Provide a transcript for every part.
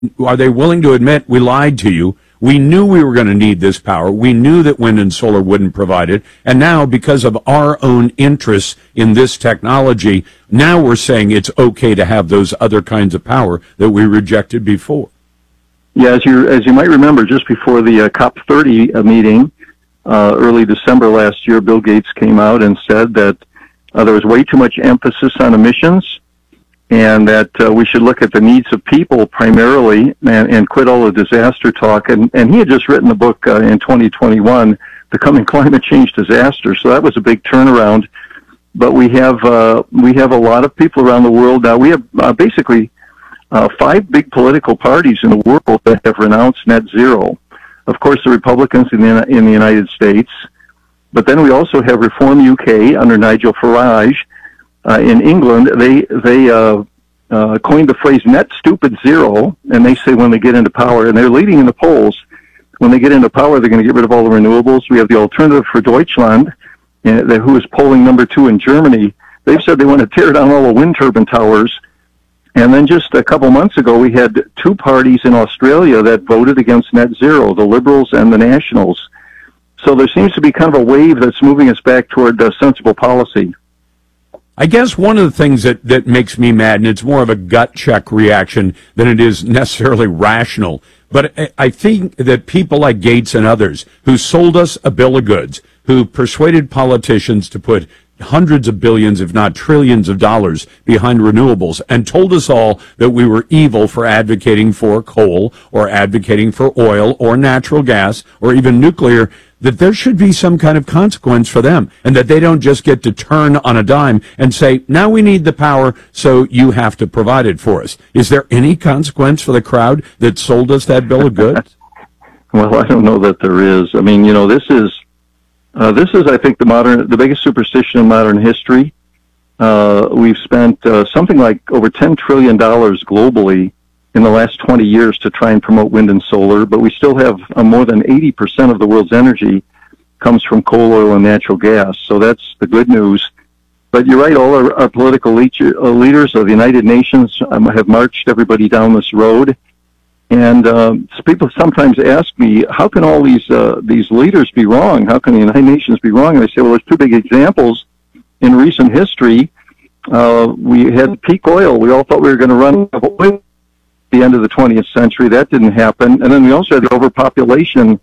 are they willing to admit we lied to you? We knew we were going to need this power. We knew that wind and solar wouldn't provide it. And now, because of our own interests in this technology, now we're saying it's okay to have those other kinds of power that we rejected before. Yeah, as you might remember, just before the COP30 meeting, early December last year, Bill Gates came out and said that there was way too much emphasis on emissions, and that we should look at the needs of people primarily and quit all the disaster talk. And he had just written a book in 2021, The Coming Climate Change Disaster. So that was a big turnaround. But we have a lot of people around the world now. We have basically 5 big political parties in the world that have renounced net zero. Of course, the Republicans in the United States. But then we also have Reform UK under Nigel Farage. In England, they coined the phrase net stupid zero, and they say when they get into power, and they're leading in the polls, when they get into power, they're going to get rid of all the renewables. We have the Alternative for Deutschland, who is polling number 2 in Germany. They've said they want to tear down all the wind turbine towers. And then just a couple months ago, we had 2 parties in Australia that voted against net zero, the Liberals and the Nationals. So there seems to be kind of a wave that's moving us back toward sensible policy. I guess one of the things that makes me mad, and it's more of a gut check reaction than it is necessarily rational, but I think that people like Gates and others who sold us a bill of goods, who persuaded politicians to put hundreds of billions, if not trillions of dollars behind renewables and told us all that we were evil for advocating for coal or advocating for oil or natural gas or even nuclear, that there should be some kind of consequence for them and that they don't just get to turn on a dime and say, now we need the power, so you have to provide it for us. Is there any consequence for the crowd that sold us that bill of goods? Well, I don't know that there is. I mean, this is, I think, the biggest superstition in modern history. We've spent something like over $10 trillion globally in the last 20 years to try and promote wind and solar, but we still have more than 80% of the world's energy comes from coal, oil, and natural gas. So that's the good news. But you're right, all our political leaders of the United Nations have marched everybody down this road. And so people sometimes ask me, how can all these leaders be wrong? How can the United Nations be wrong? And I say, well, there's 2 big examples in recent history. We had peak oil. We all thought we were going to run out of oil at the end of the 20th century. That didn't happen. And then we also had the overpopulation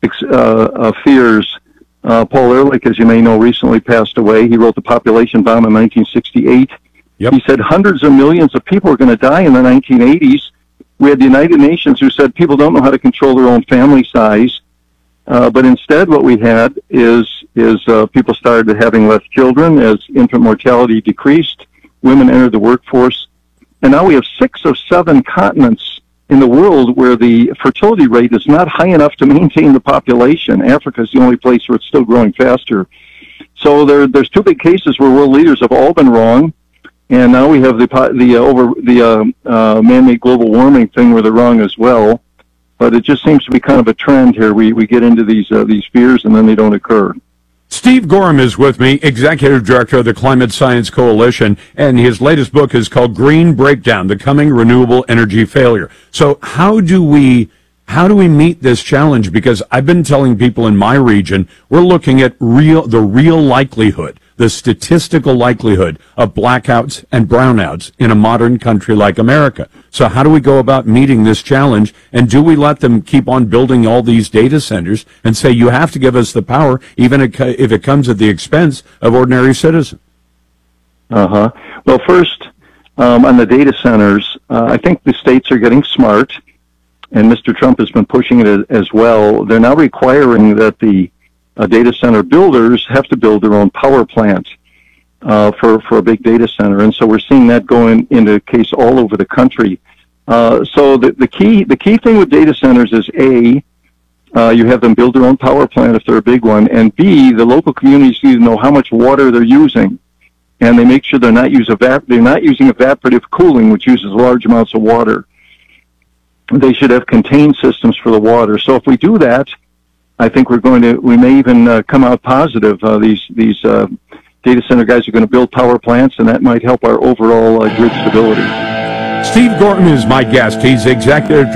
fears. Paul Ehrlich, as you may know, recently passed away. He wrote The Population Bomb in 1968. Yep. He said hundreds of millions of people were going to die in the 1980s. We had the United Nations who said people don't know how to control their own family size. But instead what we had is people started having less children as infant mortality decreased. Women entered the workforce. And now we have 6 of 7 continents in the world where the fertility rate is not high enough to maintain the population. Africa is the only place where it's still growing faster. So there's 2 big cases where world leaders have all been wrong. And now we have the man-made global warming thing where they're wrong as well. But it just seems to be kind of a trend here. We get into these fears and then they don't occur. Steve Gorham is with me, Executive Director of the Climate Science Coalition, and his latest book is called Green Breakdown, The Coming Renewable Energy Failure. So how do we meet this challenge? Because I've been telling people in my region, we're looking at the real likelihood, the statistical likelihood of blackouts and brownouts in a modern country like America. So how do we go about meeting this challenge? And do we let them keep on building all these data centers and say, you have to give us the power, even if it comes at the expense of ordinary citizens? Well, first, on the data centers, I think the states are getting smart, and Mr. Trump has been pushing it as well. They're now requiring that the data center builders have to build their own power plant for a big data center, and so we're seeing that going into case all over the country. So the key thing with data centers is A, you have them build their own power plant if they're a big one, and B, the local communities need to know how much water they're using, and they make sure they're not using evaporative cooling, which uses large amounts of water. They should have contained systems for the water. So if we do that, I think we may even come out positive. These data center guys are going to build power plants, and that might help our overall grid stability. Steve Gorton is my guest. He's executive